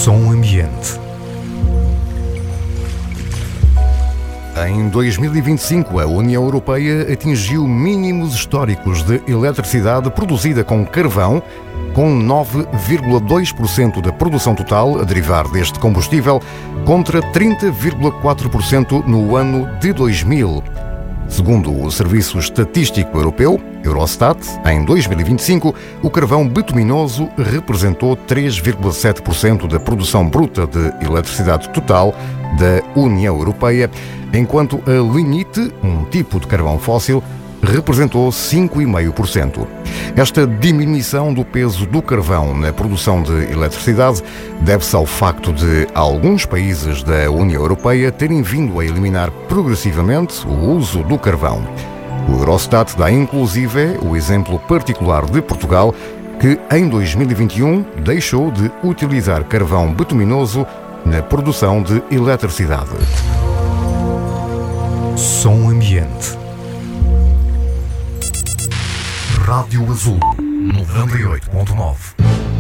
Som Ambiente. Em 2025, a União Europeia atingiu mínimos históricos de eletricidade produzida com carvão, com 9,2% da produção total a derivar deste combustível, contra 30,4% no ano de 2000. Segundo o Serviço Estatístico Europeu, Eurostat, em 2025, o carvão bituminoso representou 3,7% da produção bruta de eletricidade total da União Europeia, enquanto a lignite, um tipo de carvão fóssil, representou 5,5%. Esta diminuição do peso do carvão na produção de eletricidade deve-se ao facto de alguns países da União Europeia terem vindo a eliminar progressivamente o uso do carvão. O Eurostat dá inclusive o exemplo particular de Portugal, que em 2021 deixou de utilizar carvão bituminoso na produção de eletricidade. Som Ambiente. Rádio Azul 98.9.